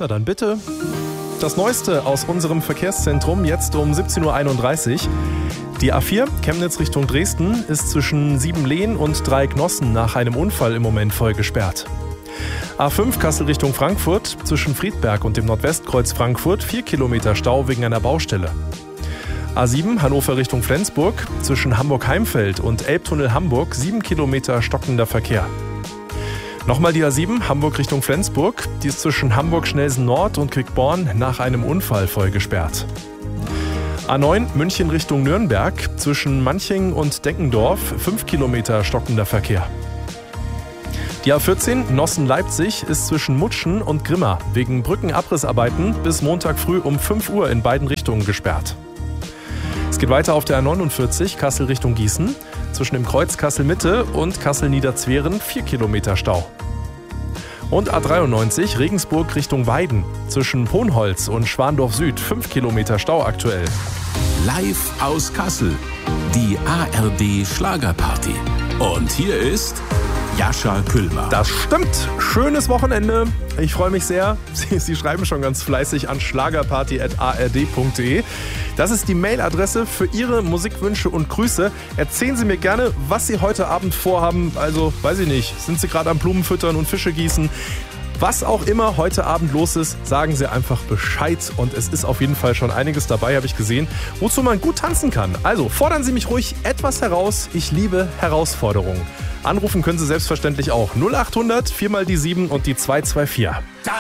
Na dann bitte. Das Neueste aus unserem Verkehrszentrum jetzt um 17.31 Uhr. Die A4 Chemnitz Richtung Dresden ist zwischen Siebenlehen und Dreiecknossen nach einem Unfall im Moment voll gesperrt. A5 Kassel Richtung Frankfurt zwischen Friedberg und dem Nordwestkreuz Frankfurt 4 Kilometer Stau wegen einer Baustelle. A7 Hannover Richtung Flensburg zwischen Hamburg-Heimfeld und Elbtunnel Hamburg 7 Kilometer stockender Verkehr. Nochmal die A7 Hamburg Richtung Flensburg, die ist zwischen Hamburg-Schnelsen Nord und Quickborn nach einem Unfall voll gesperrt. A9 München Richtung Nürnberg zwischen Manching und Deckendorf 5 Kilometer stockender Verkehr. Die A14 Nossen-Leipzig ist zwischen Mutschen und Grimma wegen Brückenabrissarbeiten bis Montag früh um 5 Uhr in beiden Richtungen gesperrt. Es geht weiter auf der A49 Kassel Richtung Gießen zwischen dem Kreuz Kassel-Mitte und Kassel-Niederzweren 4 Kilometer Stau. Und A93 Regensburg Richtung Weiden zwischen Ponholz und Schwandorf Süd 5 Kilometer Stau aktuell. Live aus Kassel, die ARD Schlagerparty. Und hier ist Jascha Küllmer. Das stimmt. Schönes Wochenende. Ich freue mich sehr. Sie schreiben schon ganz fleißig an schlagerparty@ard.de. Das ist die Mailadresse für Ihre Musikwünsche und Grüße. Erzählen Sie mir gerne, was Sie heute Abend vorhaben. Also, weiß ich nicht, sind Sie gerade am Blumen füttern und Fische gießen? Was auch immer heute Abend los ist, sagen Sie einfach Bescheid. Und es ist auf jeden Fall schon einiges dabei, habe ich gesehen, wozu man gut tanzen kann. Also fordern Sie mich ruhig etwas heraus. Ich liebe Herausforderungen. Anrufen können Sie selbstverständlich auch 0800 4 mal die 7 und die 224.